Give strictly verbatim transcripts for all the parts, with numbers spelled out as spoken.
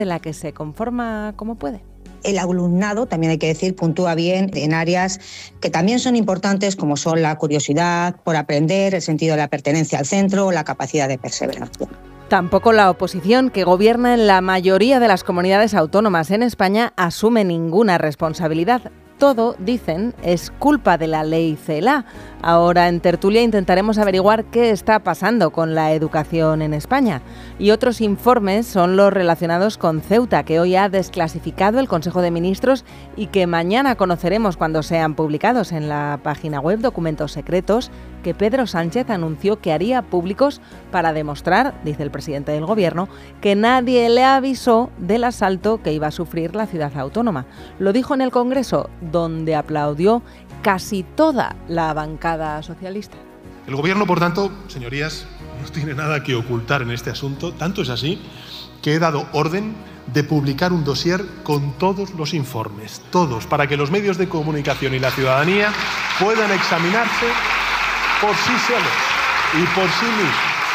de la que se conforma como puede. El alumnado, también hay que decir, puntúa bien en áreas que también son importantes, como son la curiosidad por aprender, el sentido de la pertenencia al centro o la capacidad de perseverancia. Tampoco la oposición, que gobierna en la mayoría de las comunidades autónomas en España, asume ninguna responsabilidad. Todo, dicen, es culpa de la ley CELA. Ahora en Tertulia intentaremos averiguar qué está pasando con la educación en España. Y otros informes son los relacionados con Ceuta, que hoy ha desclasificado el Consejo de Ministros y que mañana conoceremos cuando sean publicados en la página web, documentos secretos que Pedro Sánchez anunció que haría públicos para demostrar, dice el presidente del Gobierno, que nadie le avisó del asalto que iba a sufrir la ciudad autónoma. Lo dijo en el Congreso, donde aplaudió casi toda la bancada socialista. El Gobierno, por tanto, señorías, no tiene nada que ocultar en este asunto. Tanto es así que he dado orden de publicar un dossier con todos los informes, todos, para que los medios de comunicación y la ciudadanía puedan examinarse por sí solos y por sí mismos.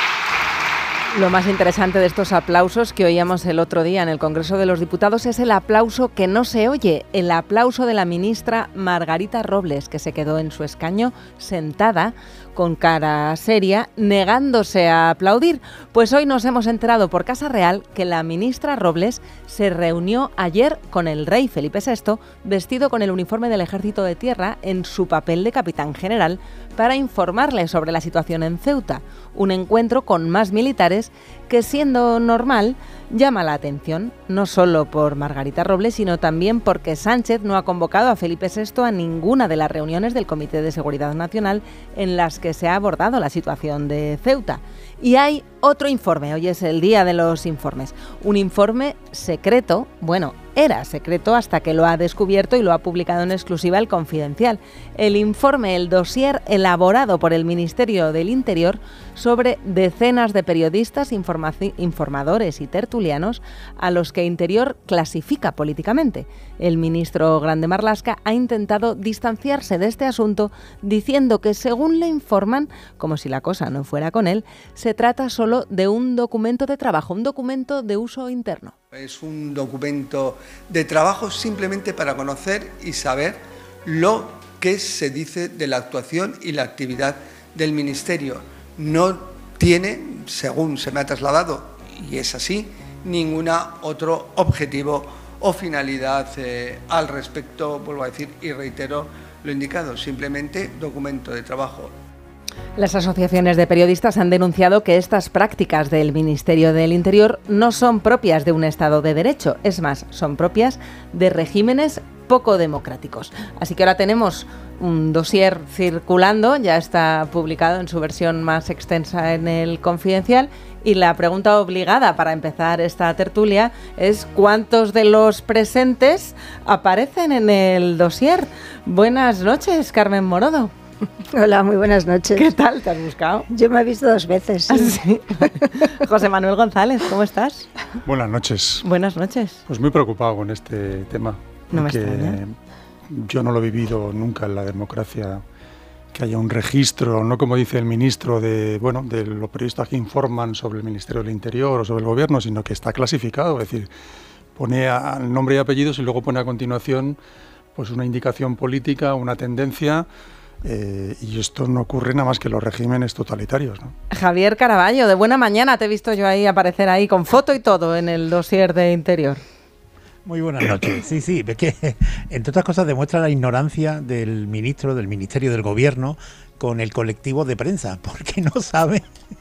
Lo más interesante de estos aplausos que oíamos el otro día en el Congreso de los Diputados es el aplauso que no se oye, el aplauso de la ministra Margarita Robles, que se quedó en su escaño sentada con cara seria, negándose a aplaudir. Pues hoy nos hemos enterado por Casa Real que la ministra Robles se reunió ayer con el rey Felipe sexto, vestido con el uniforme del Ejército de Tierra en su papel de capitán general, para informarle sobre la situación en Ceuta. Un encuentro con más militares que, siendo normal, llama la atención, no solo por Margarita Robles, sino también porque Sánchez no ha convocado a Felipe sexto a ninguna de las reuniones del Comité de Seguridad Nacional en las que se ha abordado la situación de Ceuta. Y hay otro informe, hoy es el día de los informes, un informe secreto, bueno, era secreto hasta que lo ha descubierto y lo ha publicado en exclusiva El Confidencial. El informe, el dossier elaborado por el Ministerio del Interior sobre decenas de periodistas, informaci- informadores y tertulianos a los que Interior clasifica políticamente. El ministro Grande Marlaska ha intentado distanciarse de este asunto diciendo que, según le informan, como si la cosa no fuera con él, se trata solo de un documento de trabajo, un documento de uso interno. Es un documento de trabajo simplemente para conocer y saber lo que se dice de la actuación y la actividad del Ministerio. No tiene, según se me ha trasladado, y es así, ningún otro objetivo o finalidad eh, al respecto, vuelvo a decir y reitero lo indicado, simplemente documento de trabajo. Las asociaciones de periodistas han denunciado que estas prácticas del Ministerio del Interior no son propias de un Estado de Derecho, es más, son propias de regímenes poco democráticos. Así que ahora tenemos un dossier circulando, ya está publicado en su versión más extensa en El Confidencial, y la pregunta obligada para empezar esta tertulia es ¿cuántos de los presentes aparecen en el dossier? Buenas noches, Carmen Morodo. Hola, muy buenas noches. ¿Qué tal? ¿Te has buscado? Yo me he visto dos veces. Sí. ¿Ah, sí? José Manuel González, ¿cómo estás? Buenas noches. Buenas noches. Pues muy preocupado con este tema. No me porque extraña. Yo no lo he vivido nunca en la democracia, que haya un registro, no como dice el ministro, de bueno, de los periodistas que informan sobre el Ministerio del Interior o sobre el Gobierno, sino que está clasificado, es decir, pone a, el nombre y apellidos y luego pone a continuación pues una indicación política, una tendencia. Eh, y esto no ocurre nada más que en los regímenes totalitarios, ¿no? Javier Caraballo, de buena mañana, te he visto yo ahí aparecer ahí con foto y todo en el dossier de Interior. Muy buenas noches. Sí, sí, es que entre otras cosas demuestra la ignorancia del ministro, del Ministerio del Gobierno con el colectivo de prensa, porque no sabe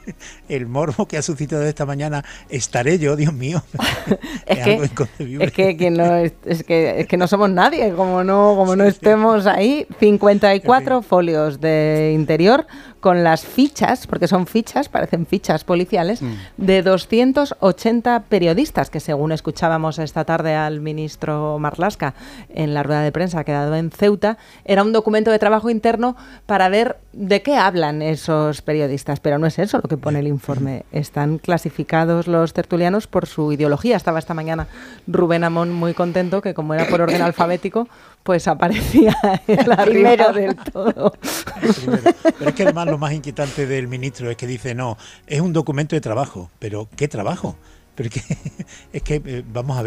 el morbo que ha suscitado esta mañana. Estaré yo, Dios mío. es, es, que, algo inconcebible. es, que, que no, es, es, que, es que no somos nadie, como no, como sí, no estemos sí. ahí. cincuenta y cuatro sí. folios de Interior con las fichas, porque son fichas, parecen fichas policiales, mm. de doscientos ochenta periodistas, que según escuchábamos esta tarde al ministro Marlaska en la rueda de prensa que ha dado en Ceuta, era un documento de trabajo interno para ver de qué hablan esos periodistas, pero no es eso lo que pone el informe. Están clasificados los tertulianos por su ideología. Estaba esta mañana Rubén Amón muy contento que, como era por orden alfabético, pues aparecía el arriba del todo. Pero es que además lo más inquietante del ministro es que dice, no, es un documento de trabajo. ¿Pero qué trabajo? Pero es que, es que eh, vamos a ver.